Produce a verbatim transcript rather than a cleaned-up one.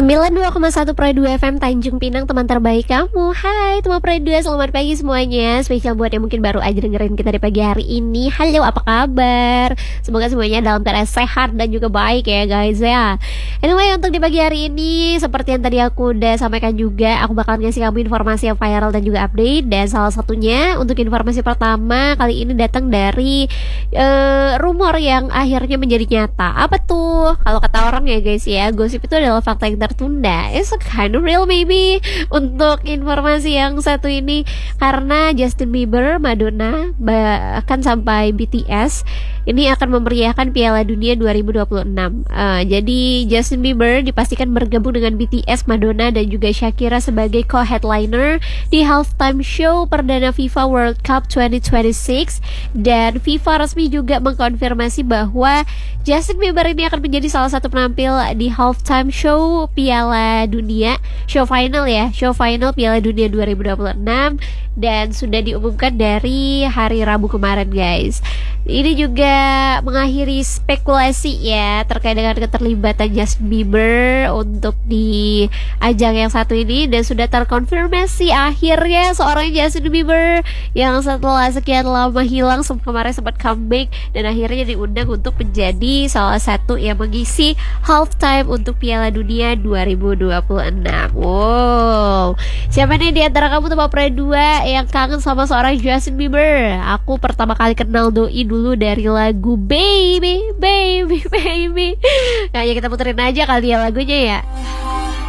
sembilan puluh dua koma satu Pro dua F M Tanjung Pinang, teman terbaik kamu. Hai teman Pro dua, selamat pagi semuanya. Spesial buat yang mungkin baru aja dengerin kita di pagi hari ini. Halo, apa kabar? Semoga semuanya dalam keadaan sehat dan juga baik ya guys ya. Anyway, untuk di pagi hari ini, seperti yang tadi aku udah sampaikan juga, aku bakal ngasih kamu informasi yang viral dan juga update. Dan salah satunya, untuk informasi pertama kali ini datang dari uh, rumor yang akhirnya menjadi nyata. Apa tuh? Kalau kata orang ya guys ya, gosip itu adalah fakta yang tertunda. It's a kind of real maybe. Untuk informasi yang satu ini, karena Justin Bieber, Madonna, bahkan sampai B T S ini akan memeriahkan Piala Dunia dua ribu dua puluh enam. uh, Jadi Justin Bieber dipastikan bergabung dengan B T S, Madonna, dan juga Shakira sebagai co-headliner di halftime show perdana FIFA World Cup dua ribu dua puluh enam. Dan FIFA resmi juga mengkonfirmasi bahwa Justin Bieber ini akan menjadi salah satu penampil di halftime show Piala Dunia, show final ya, show final Piala Dunia dua ribu dua puluh enam, dan sudah diumumkan dari hari Rabu kemarin guys. Ini juga mengakhiri spekulasi ya terkait dengan keterlibatan Justin Bieber untuk di ajang yang satu ini, dan sudah terkonfirmasi akhirnya seorang Justin Bieber yang setelah sekian lama hilang kemarin sempat comeback dan akhirnya diundang untuk menjadi salah satu yang mengisi halftime untuk Piala Dunia dua ribu dua puluh enam. Wow, siapa nih di antara kamu teman Pro dua yang kangen sama seorang Justin Bieber? Aku pertama kali kenal doi dulu dari lagu Baby, Baby, Baby. Kayaknya kita puterin aja kali ya lagunya ya.